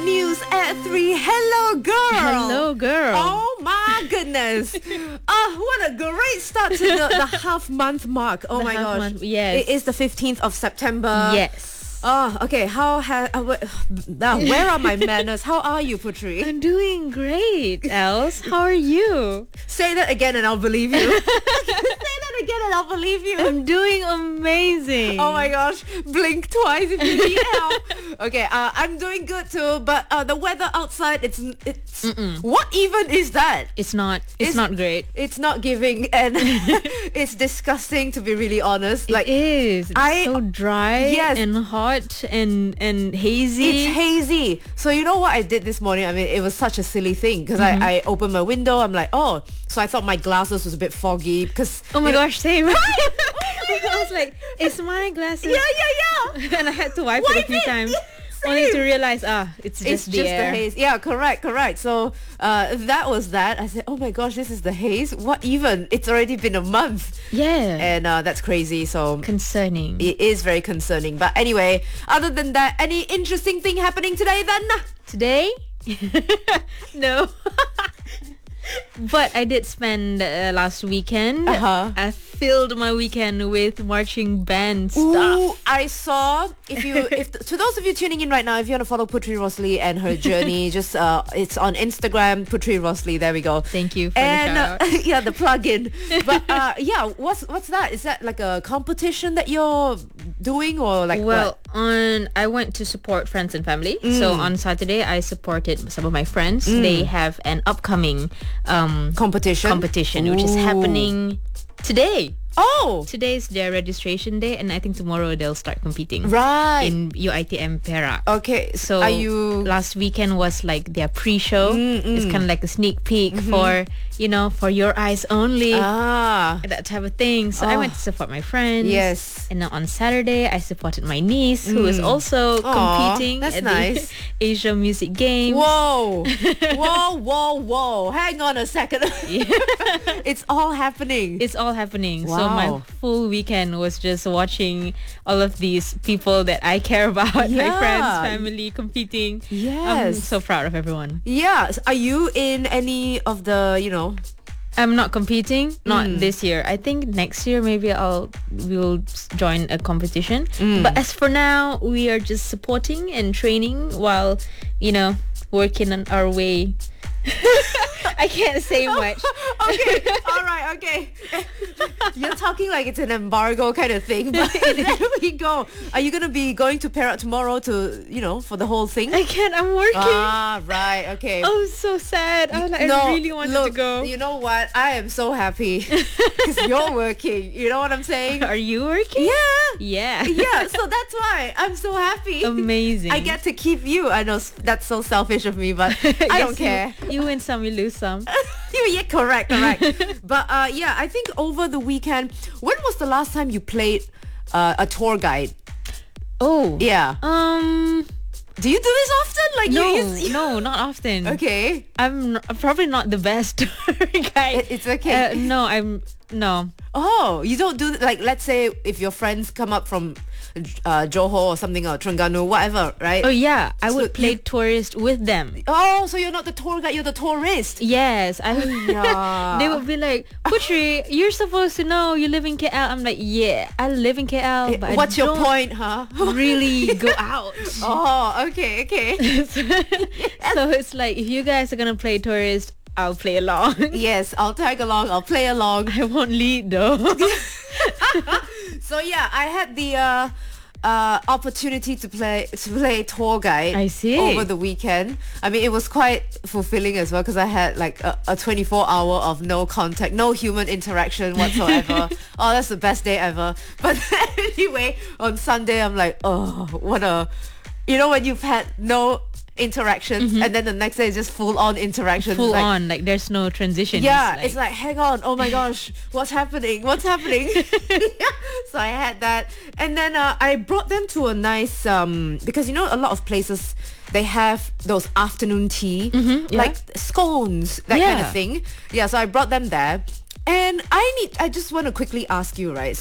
News at 3. Hello, girl. Hello, girl. Oh, my goodness. What a great start to the half-month mark. Oh, my gosh. Month, yes. It is the 15th of September. Yes. Oh, okay. Where are my manners? How are you, Putri? I'm doing great, Els. How are you? Say that again and I'll believe you. Say that again and I'll believe you. I'm doing amazing. Oh my gosh, blink twice if you need help. Okay, I'm doing good too, but the weather outside, it's what even is that? It's not great. It's not giving, and it's disgusting, to be really honest. It is. It's so dry and hot and hazy. It's hazy. So you know what I did this morning? I mean, it was such a silly thing because I opened my window. I'm like, oh, so I thought my glasses was a bit foggy because... Oh my gosh, same. I was like, it's my glasses. Yeah. And I had to wipe it a few times. Only to realize, it's just the air. The haze. Yeah, correct. So that was that. I said, oh my gosh, this is the haze. What even? It's already been a month. Yeah. And that's crazy. So concerning. It is very concerning. But anyway, other than that, any interesting thing happening today then? Today? No. But I did spend last weekend. I filled my weekend with marching band stuff. Ooh, I saw. If to those of you tuning in right now, if you want to follow Putri Rosalie and her journey, just it's on Instagram, Putri Rosalie. There we go. Thank you for the shout out. Yeah, the plug-in. But what's that? Is that like a competition that you're doing or like? Well, I went to support friends and family. So on Saturday, I supported some of my friends. They have an upcoming competition, which is happening today. Oh! Today's their registration day, and I think tomorrow they'll start competing. Right. In UiTM Perak. Okay. So are you... last weekend was like their pre-show. It's kind of like a sneak peek for, for your eyes only. That type of thing. So I went to support my friends. Yes. And then on Saturday, I supported my niece, who is also competing at the Asia Music Games. Whoa. Whoa. Hang on a second. It's all happening. Wow. So my full weekend was just watching all of these people that I care about, my friends, family competing. Yes. I'm so proud of everyone. Yeah. Are you in any of the, I'm not competing, not this year. I think next year maybe we'll join a competition. But as for now, we are just supporting and training while, working on our way. I can't say much. Okay, all right, okay. You're talking like it's an embargo kind of thing, but here we go. Are you going to be going to Perak tomorrow to, for the whole thing? I can't, I'm working. Right, okay. Oh, so sad. I really wanted to go. You know what? I am so happy because you're working. You know what I'm saying? Are you working? Yeah, so that's why I'm so happy. Amazing. I get to keep you. I know that's so selfish of me, but I don't care. You win some, you lose some. Yeah, correct. But I think over the weekend, when was the last time you played a tour guide? Oh. Yeah. Do you do this often? Like no, not often. Okay. I'm probably not the best tour guide. It's okay. No. Oh, you don't do, like, let's say if your friends come up from Johor or something, or Terengganu, whatever, right? Oh yeah, I would play tourist with them. Oh, so you're not the tour guide, you're the tourist. Yes. They would be like, Putri, you're supposed to know you live in KL. I'm like, yeah, I live in KL, but what's your point, huh? Really go out. Oh, okay. So it's like, if you guys are gonna play tourist, I'll play along. Yes, I'll tag along, I'll play along. I won't lead though. So yeah, I had the opportunity to play tour guide. I see. Over the weekend. I mean, it was quite fulfilling as well because I had like a 24-hour of no contact, no human interaction whatsoever. Oh, that's the best day ever. But anyway, on Sunday, I'm like, oh, what a... when you've had no interaction and then the next day is just full on interaction, like there's no transition. It's like, hang on, oh my gosh, what's happening? So I had that, and then I brought them to a nice because a lot of places they have those afternoon tea, like scones, that kind of thing. So I brought them there, and I just want to quickly ask you, right?